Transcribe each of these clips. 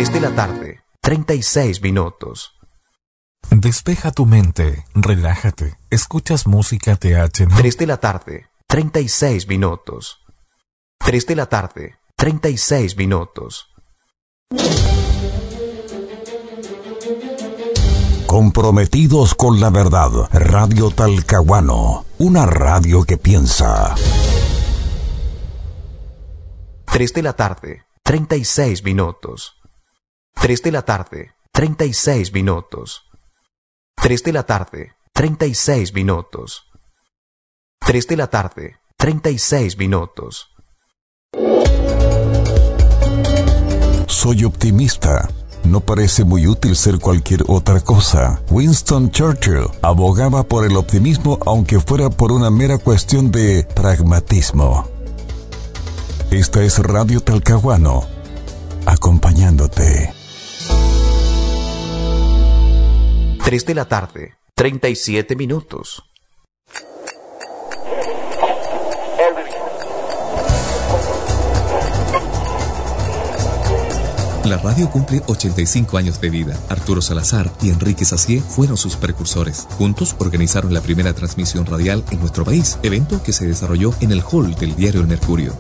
3 de la tarde, 36 minutos. Despeja tu mente, relájate, escuchas música TH. 3 de la tarde, 36 minutos. 3 de la tarde, 36 minutos. Comprometidos con la verdad, Radio Talcahuano, una radio que piensa. 3 de la tarde, 36 minutos. 3 de la tarde, 36 minutos. 3 de la tarde, 36 minutos. 3 de la tarde, 36 minutos. Soy optimista. No parece muy útil ser cualquier otra cosa. Winston Churchill abogaba por el optimismo aunque fuera por una mera cuestión de pragmatismo. Esta es Radio Talcahuano, acompañándote. 3 de la tarde, 37 minutos. La radio cumple 85 años de vida. Arturo Salazar y Enrique Sacié fueron sus precursores. Juntos organizaron la primera transmisión radial en nuestro país, evento que se desarrolló en el hall del diario El Mercurio.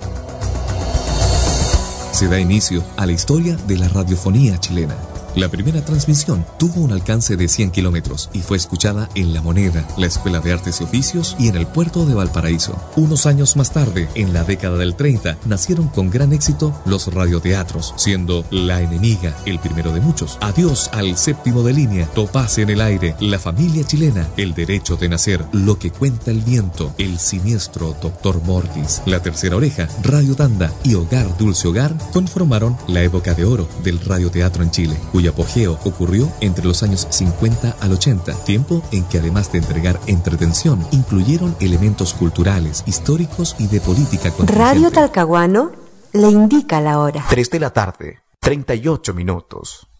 Se da inicio a la historia de la radiofonía chilena. La primera transmisión tuvo un alcance de 100 kilómetros y fue escuchada en La Moneda, la Escuela de Artes y Oficios y en el puerto de Valparaíso. Unos años más tarde, en la década del 30, nacieron con gran éxito los radioteatros, siendo La Enemiga el primero de muchos. Adiós al séptimo de línea, Topaz en el aire, La familia chilena, El derecho de nacer, Lo que cuenta el viento, El siniestro Doctor Mortis, La tercera oreja, Radio Tanda y Hogar Dulce Hogar conformaron la época de oro del radioteatro en Chile, cuyo apogeo ocurrió entre los años 50 al 80, tiempo en que además de entregar entretención, incluyeron elementos culturales, históricos y de política contingente. Radio Talcahuano le indica la hora. 3 de la tarde, 38 minutos.